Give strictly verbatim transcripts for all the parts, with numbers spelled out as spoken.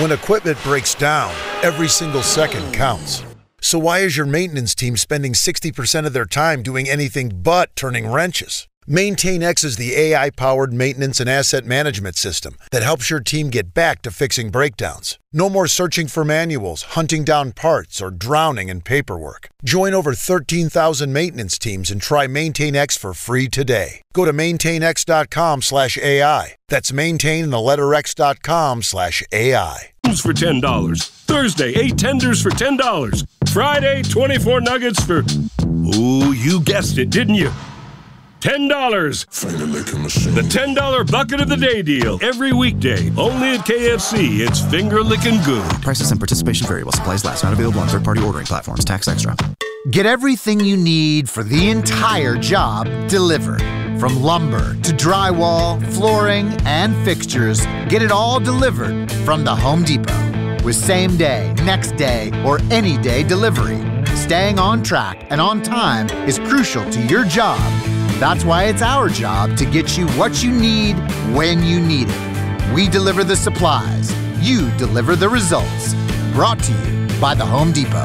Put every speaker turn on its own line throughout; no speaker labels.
When equipment breaks down, every single second counts. So why is your maintenance team spending sixty percent of their time doing anything but turning wrenches? MaintainX is the A I-powered maintenance and asset management system that helps your team get back to fixing breakdowns. No more searching for manuals, hunting down parts, or drowning in paperwork. Join over thirteen thousand maintenance teams and try MaintainX for free today. Go to maintainx.com slash AI. That's maintain and the letter x.com slash AI.
For ten dollars. Thursday, eight tenders for ten dollars. Friday, twenty-four nuggets for... Ooh, you guessed it, didn't you? ten dollars. The ten dollar bucket of the day deal. Every weekday. Only at K F C. It's finger-licking good.
Prices and participation vary while supplies last. Not available on third-party ordering platforms. Tax extra.
Get everything you need for the entire job delivered. From lumber to drywall, flooring, and fixtures, get it all delivered from the Home Depot. With same day, next day, or any day delivery, staying on track and on time is crucial to your job. That's why it's our job to get you what you need when you need it. We deliver the supplies. You deliver the results. Brought to you by the Home Depot.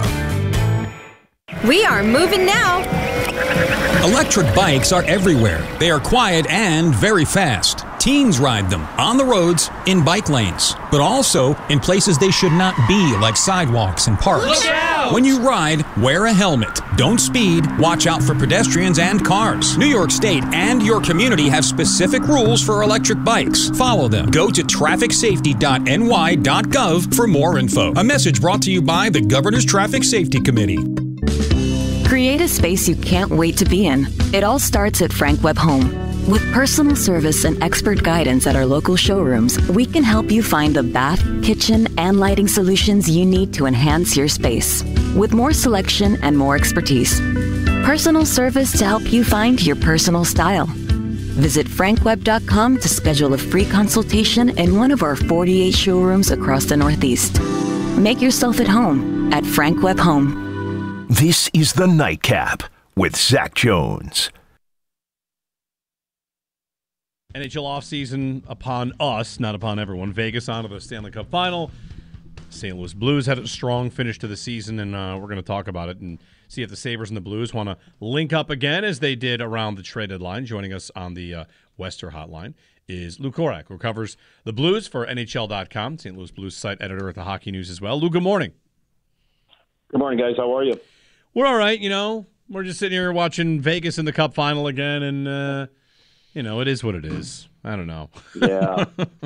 We are moving now.
Electric bikes are everywhere. They are quiet and very fast. Teens ride them on the roads, in bike lanes, but also in places they should not be, like sidewalks and parks.
Look out!
When you ride, wear a helmet. Don't speed. Watch out for pedestrians and cars. New York State and your community have specific rules for electric bikes. Follow them. Go to traffic safety dot n y dot gov for more info. A message brought to you by the Governor's Traffic Safety Committee.
Create a space you can't wait to be in. It all starts at Frank Webb Home. With personal service and expert guidance at our local showrooms, we can help you find the bath, kitchen, and lighting solutions you need to enhance your space. With more selection and more expertise. Personal service to help you find your personal style. Visit frank webb dot com to schedule a free consultation in one of our forty-eight showrooms across the Northeast. Make yourself at home at Frank Webb Home.
This is the Nightcap with Zach Jones.
N H L offseason upon us, not upon everyone. Vegas on to the Stanley Cup Final. Saint Louis Blues had a strong finish to the season, and uh, we're going to talk about it and see if the Sabres and the Blues want to link up again as they did around the trade deadline. Joining us on the uh, Wester Hotline is Lou Korak, who covers the Blues for N H L dot com, Saint Louis Blues site editor at the Hockey News as well. Lou, good morning.
Good morning, guys. How are you?
We're all right, you know. We're just sitting here watching Vegas in the Cup Final again, and, uh, you know, it is what it is. I don't know.
Yeah.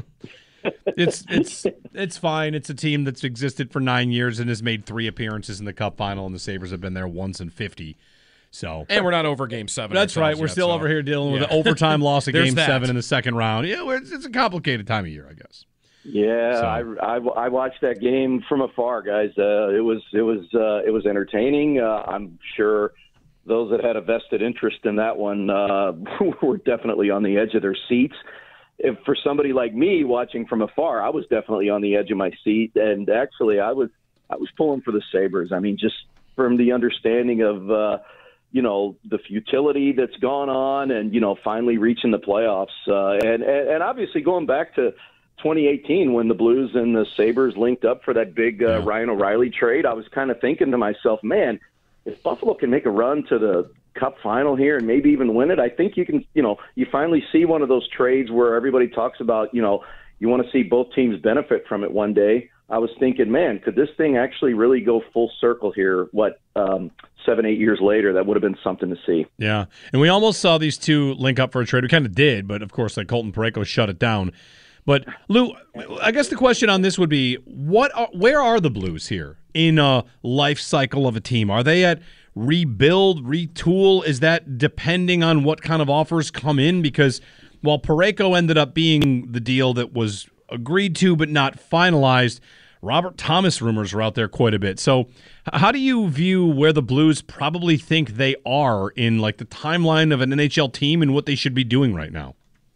it's it's it's fine. It's a team that's existed for nine years and has made three appearances in the Cup Final, and the Sabres have been there once in fifty. So,
and we're not over Game Seven.
That's right. We're
yet,
still
so.
over here dealing with
yeah.
an overtime loss of Game
that.
Seven in the second round. Yeah, it's, it's a complicated time of year, I guess.
Yeah,
so.
I, I, I watched that game from afar, guys. Uh, it was it was uh, it was entertaining. Uh, I'm sure those that had a vested interest in that one uh, were definitely on the edge of their seats. If for somebody like me watching from afar, I was definitely on the edge of my seat, and actually, I was I was pulling for the Sabres. I mean, just from the understanding of uh, you know the futility that's gone on, and you know finally reaching the playoffs, uh, and, and and obviously going back to twenty eighteen when the Blues and the Sabres linked up for that big uh,
yeah.
Ryan O'Reilly trade. I was kind of thinking to myself, man, if Buffalo can make a run to the Cup Final here and maybe even win it, I think you can, you know, you finally see one of those trades where everybody talks about, you know, you want to see both teams benefit from it one day. I was thinking, man, could this thing actually really go full circle here? What, um, seven, eight years later, that would have been something to see.
Yeah, and we almost saw these two link up for a trade. We kind of did, but of course, like Colton Parayko shut it down. But, Lou, I guess the question on this would be, what? Are, where are the Blues here in a life cycle of a team? Are they at rebuild, retool? Is that depending on what kind of offers come in? Because while Parayko ended up being the deal that was agreed to but not finalized, Robert Thomas rumors are out there quite a bit. So how do you view where the Blues probably think they are in like the timeline of an N H L team and what they should be doing right now?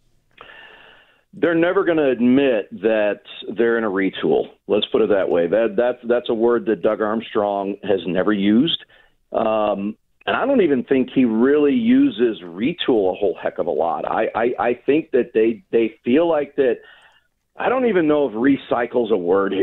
They're never going to admit that they're in a retool. Let's put it that way. That that's that's a word that Doug Armstrong has never used, um, and I don't even think he really uses retool a whole heck of a lot. I, I, I think that they they feel like that. I don't even know if recycle's a word here.